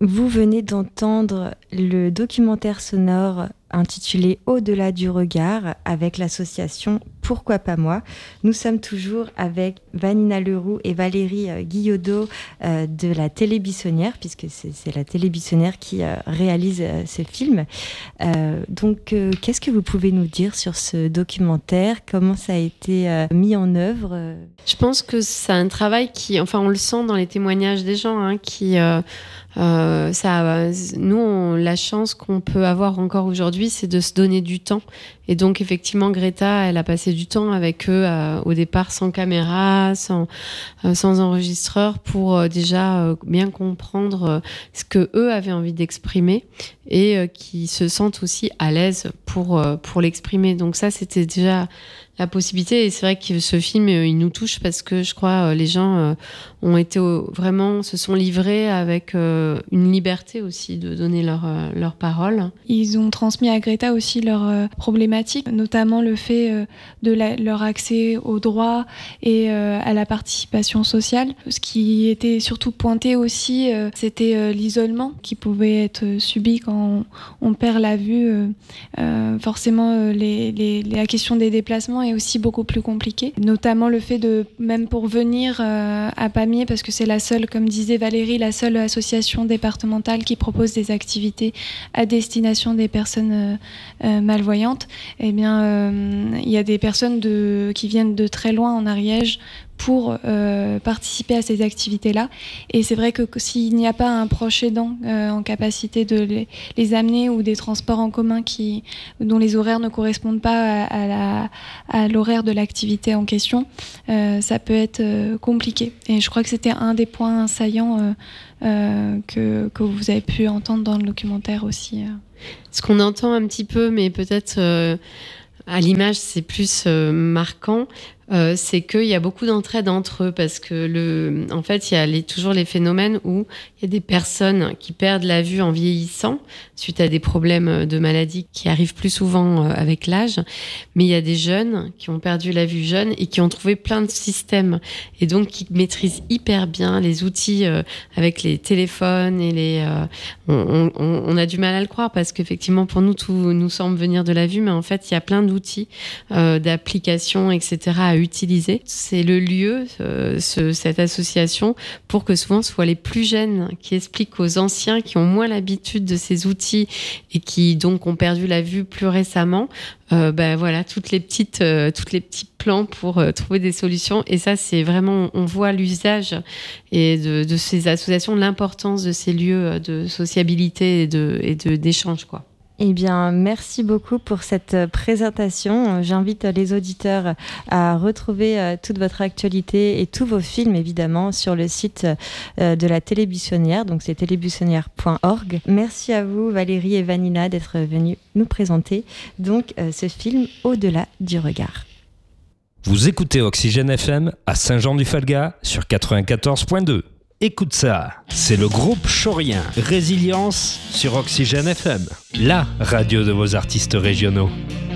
Vous venez d'entendre le documentaire sonore intitulé Au-delà du regard avec l'association Pourquoi pas moi. Nous sommes toujours avec Vanina Leroux et Valérie Guillaudot de la Télé Buissonnière, puisque c'est la Télé Buissonnière qui réalise ce film. Donc, qu'est-ce que vous pouvez nous dire sur ce documentaire ? Comment ça a été mis en œuvre ? Je pense que c'est un travail on le sent dans les témoignages des gens, nous, la chance qu'on peut avoir encore aujourd'hui, c'est de se donner du temps. Et donc, effectivement, Greta, elle a passé du temps avec eux, au départ, sans caméra, sans enregistreur, pour déjà bien comprendre ce que eux avaient envie d'exprimer et qui se sentent aussi à l'aise pour l'exprimer. Donc ça, c'était déjà la possibilité. Et c'est vrai que ce film, il nous touche parce que je crois les gens ont été vraiment se sont livrés avec une liberté aussi de donner leur parole. Ils ont transmis à Greta aussi leurs problématiques, notamment le fait de leur accès aux droits et à la participation sociale. Ce qui était surtout pointé aussi, c'était l'isolement qui pouvait être subi quand on perd la vue. Forcément, la question des déplacements est aussi beaucoup plus compliquée. Notamment le fait de, même pour venir à Pamiers, parce que c'est la seule, comme disait Valérie, la seule association départementale qui propose des activités à destination des personnes malvoyantes, eh bien, il y a des personnes qui viennent de très loin en Ariège pour participer à ces activités-là. Et c'est vrai que s'il n'y a pas un proche aidant en capacité de les amener, ou des transports en commun dont les horaires ne correspondent pas à l'horaire de l'activité en question, ça peut être compliqué. Et je crois que c'était un des points saillants que vous avez pu entendre dans le documentaire aussi. Ce qu'on entend un petit peu, mais peut-être à l'image c'est plus marquant, c'est qu'il y a beaucoup d'entraide entre eux, parce que en fait, il y a toujours les phénomènes où il y a des personnes qui perdent la vue en vieillissant suite à des problèmes de maladie qui arrivent plus souvent avec l'âge, mais il y a des jeunes qui ont perdu la vue jeunes et qui ont trouvé plein de systèmes, et donc qui maîtrisent hyper bien les outils avec les téléphones et on a du mal à le croire, parce qu'effectivement pour nous tout nous semble venir de la vue, mais en fait il y a plein d'outils, d'applications, etc. à utiliser. C'est le lieu, cette association, pour que souvent ce soit les plus jeunes qui expliquent aux anciens qui ont moins l'habitude de ces outils et qui donc ont perdu la vue plus récemment, voilà, toutes les petits plans pour trouver des solutions. Et ça, c'est vraiment, on voit l'usage et de ces associations, l'importance de ces lieux de sociabilité et d'échange, quoi. Eh bien, merci beaucoup pour cette présentation. J'invite les auditeurs à retrouver toute votre actualité et tous vos films, évidemment, sur le site de la Télé Buissonnière, donc c'est télébuissonnière.org. Merci à vous, Valérie et Vanina, d'être venues nous présenter donc ce film Au-delà du regard. Vous écoutez Oxygène FM à Saint-Jean-du-Falga sur 94.2. Écoute ça, c'est le groupe Chorien, Résilience sur Oxygène FM, la radio de vos artistes régionaux.